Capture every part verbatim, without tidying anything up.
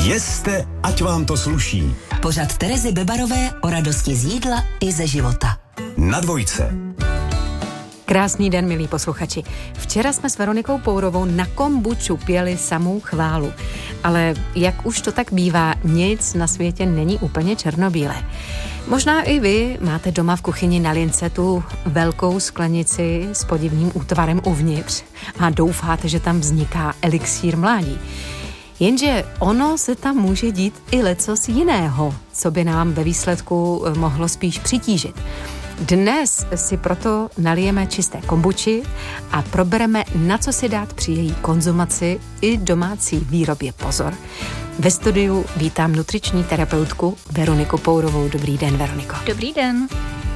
Jeste, ať vám to sluší. Pořad Terezy Bebarové o radosti z jídla i ze života. Na dvojce. Krásný den, milí posluchači. Včera jsme s Veronikou Pourovou na kombuču pěli samou chválu. Ale jak už to tak bývá, nic na světě není úplně černobílé. Možná i vy máte doma v kuchyni na lince tu velkou sklenici s podivným útvarem uvnitř a doufáte, že tam vzniká elixír mládí. Jenže ono se tam může dít i lecos jiného, co by nám ve výsledku mohlo spíš přitížit. Dnes si proto nalijeme čisté kombuči a probereme, na co si dát při její konzumaci i domácí výrobě pozor. Ve studiu vítám nutriční terapeutku Veroniku Pourovou. Dobrý den, Veroniko. Dobrý den.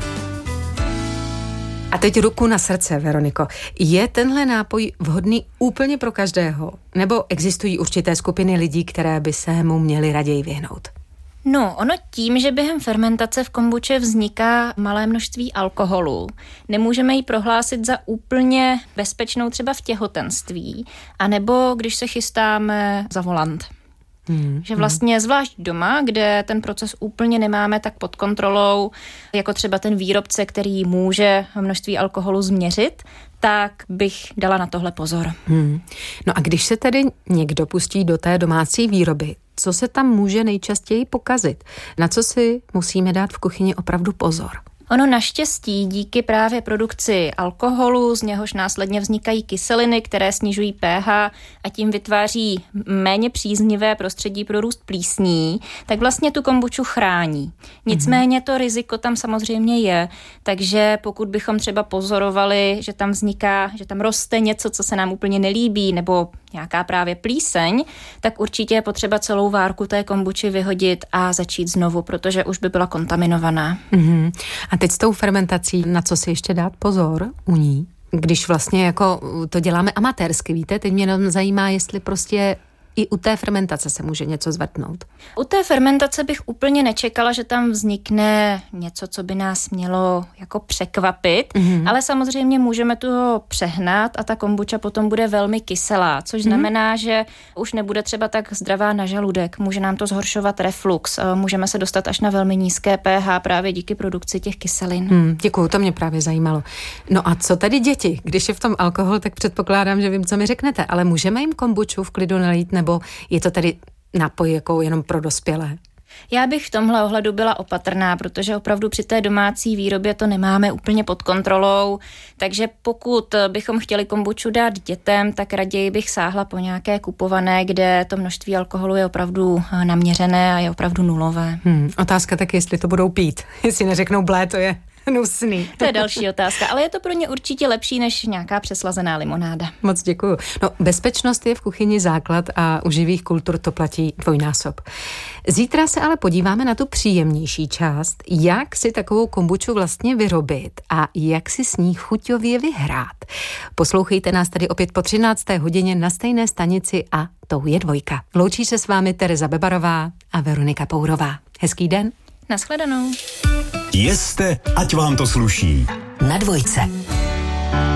A teď ruku na srdce, Veroniko. Je tenhle nápoj vhodný úplně pro každého? Nebo existují určité skupiny lidí, které by se mu měly raději vyhnout? No, ono tím, že během fermentace v kombuče vzniká malé množství alkoholu, nemůžeme ji prohlásit za úplně bezpečnou třeba v těhotenství, anebo když se chystáme za volant. Hmm, že vlastně zvlášť doma, kde ten proces úplně nemáme tak pod kontrolou, jako třeba ten výrobce, který může množství alkoholu změřit, tak bych dala na tohle pozor. Hmm. No a když se tedy někdo pustí do té domácí výroby, co se tam může nejčastěji pokazit? Na co si musíme dát v kuchyni opravdu pozor? Ono naštěstí díky právě produkci alkoholu, z něhož následně vznikají kyseliny, které snižují pH a tím vytváří méně příznivé prostředí pro růst plísní, tak vlastně tu kombuču chrání. Nicméně to riziko tam samozřejmě je, takže pokud bychom třeba pozorovali, že tam vzniká, že tam roste něco, co se nám úplně nelíbí, nebo nějaká právě plíseň, tak určitě je potřeba celou várku té kombuči vyhodit a začít znovu, protože už by byla kontaminovaná. Mm-hmm. A teď s tou fermentací, na co si ještě dát pozor u ní? Když vlastně jako to děláme amatérsky, víte? Teď mě jenom zajímá, jestli prostě i u té fermentace se může něco zvrtnout. U té fermentace bych úplně nečekala, že tam vznikne něco, co by nás mělo jako překvapit, mm-hmm. ale samozřejmě můžeme to přehnat a ta kombuča potom bude velmi kyselá, což mm-hmm. znamená, že už nebude třeba tak zdravá na žaludek, může nám to zhoršovat reflux, můžeme se dostat až na velmi nízké pH právě díky produkci těch kyselin. Hmm, děkuju, to mě právě zajímalo. No a co tady děti? Když je v tom alkohol, tak předpokládám, že vím, co mi řeknete, ale můžeme jim kombuču v klidu nalít, nebo je to tedy nápoj jako jenom pro dospělé? Já bych v tomhle ohledu byla opatrná, protože opravdu při té domácí výrobě to nemáme úplně pod kontrolou, takže pokud bychom chtěli kombuču dát dětem, tak raději bych sáhla po nějaké kupované, kde to množství alkoholu je opravdu naměřené a je opravdu nulové. Hmm, otázka tak, jestli to budou pít. Jestli neřeknou blé, to je nusný. To je další otázka, ale je to pro ně určitě lepší než nějaká přeslazená limonáda. Moc děkuju. No, bezpečnost je v kuchyni základ a u živých kultur to platí dvojnásob. Zítra se ale podíváme na tu příjemnější část, jak si takovou kombuču vlastně vyrobit a jak si s ní chuťově vyhrát. Poslouchejte nás tady opět po třinácté hodině na stejné stanici a tou je dvojka. Loučí se s vámi Tereza Bebarová a Veronika Pourová. Hezký den. Nashledanou. Jeste, ať vám to sluší. Na dvojce.